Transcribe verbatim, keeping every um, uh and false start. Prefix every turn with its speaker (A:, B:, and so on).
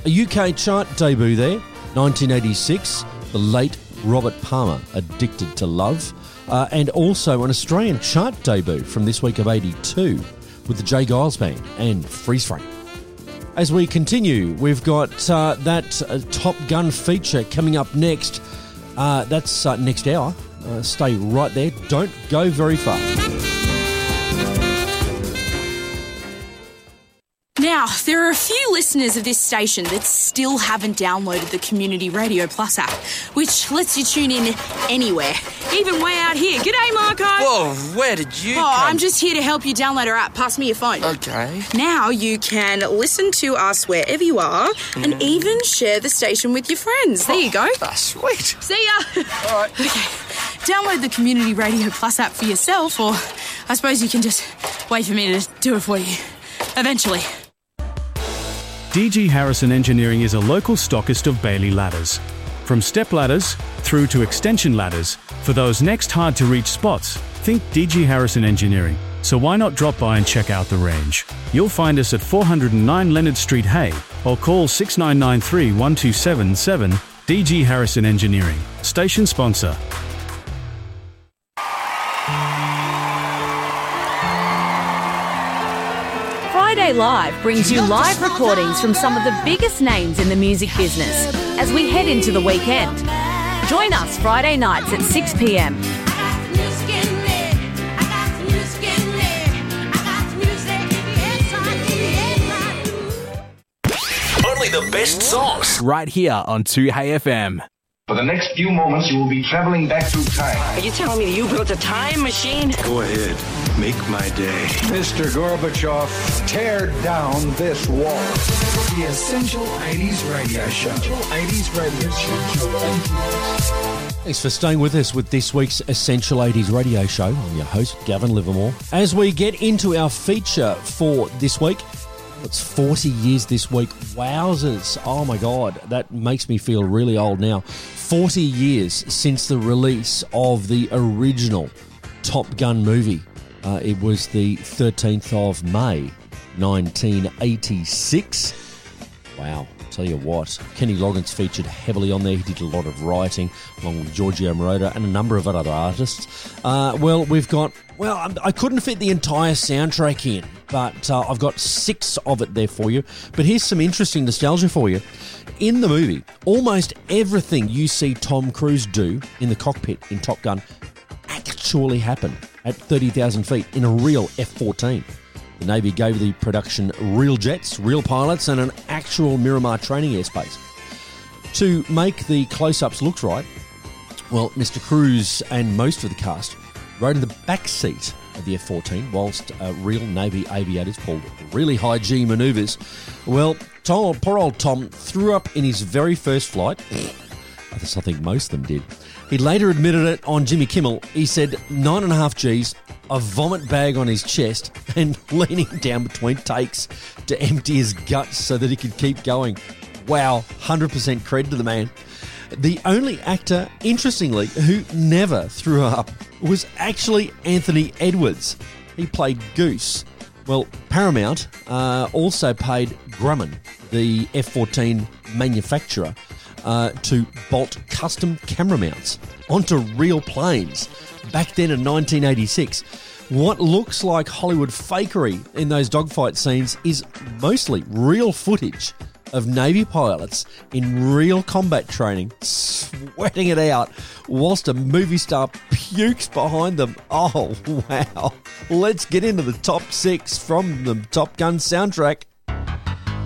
A: A U K chart debut there, nineteen eighty-six, the late Robert Palmer, Addicted to Love. Uh, and also an Australian chart debut from this week of eighty-two with the J. Giles Band and Freeze Frame. As we continue, we've got uh, that uh, Top Gun feature coming up next. Uh, that's uh, next hour. Uh, stay right there. Don't go very far.
B: Now, there are a few listeners of this station that still haven't downloaded the Community Radio Plus app, which lets you tune in anywhere, even way out here. G'day, Marco.
C: Whoa, where did you
B: Oh,
C: come?
B: I'm just here to help you download our app. Pass me your phone.
C: Okay.
B: Now you can listen to us wherever you are mm. and even share the station with your friends. There you go.
C: That's sweet.
B: See ya.
C: All right.
B: Okay. Download the Community Radio Plus app for yourself, or I suppose you can just wait for me to do it for you. Eventually.
D: D G Harrison Engineering is a local stockist of Bailey ladders. From step ladders through to extension ladders, for those next hard-to-reach spots, think D G Harrison Engineering. So why not drop by and check out the range? You'll find us at four oh nine Leonard Street, Hay, or call six nine nine three, one two seven seven. D G Harrison Engineering, station sponsor.
E: Friday Live brings you live recordings from some of the biggest names in the music business as we head into the weekend. Join us Friday nights at six p m.
F: Only the best songs right here on two Hey F M.
G: For the next few moments, you will be traveling back through time.
H: Are you telling me you built a time machine?
I: Go ahead. Make my day.
G: Mister Gorbachev, tear down this wall.
J: The Essential eighties Radio Show. Essential eighties Radio Show.
A: Thanks for staying with us with this week's Essential eighties Radio Show. I'm your host, Gavin Livermore. As we get into our feature for this week, it's forty years this week. Wowzers. Oh, my God. That makes me feel really old now. forty years since the release of the original Top Gun movie. Uh, it was the thirteenth of May, nineteen eighty-six. Wow. Tell you what, Kenny Loggins featured heavily on there. He did a lot of writing along with Giorgio Moroder and a number of other artists. Uh, well, we've got, well, I couldn't fit the entire soundtrack in, but uh, I've got six of it there for you. But here's some interesting nostalgia for you. In the movie, almost everything you see Tom Cruise do in the cockpit in Top Gun actually happened at thirty thousand feet in a real F fourteen. The Navy gave the production real jets, real pilots, and an actual Miramar training airspace. To make the close-ups look right, well, Mister Cruise and most of the cast rode in the back seat of the F fourteen whilst uh, real Navy aviators pulled really high-G manoeuvres. Well, Tom, poor old Tom threw up in his very first flight. That's I think most of them did. He later admitted it on Jimmy Kimmel. He said nine and a half G's, a vomit bag on his chest, and leaning down between takes to empty his guts so that he could keep going. Wow, one hundred percent cred to the man. The only actor, interestingly, who never threw up was actually Anthony Edwards. He played Goose. Well, Paramount uh, also paid Grumman, the F fourteen manufacturer, uh, to bolt custom camera mounts onto real planes back then in nineteen eighty-six. What looks like Hollywood fakery in those dogfight scenes is mostly real footage of Navy pilots in real combat training, sweating it out, whilst a movie star pukes behind them. Oh, wow. Let's get into the top six from the Top Gun soundtrack.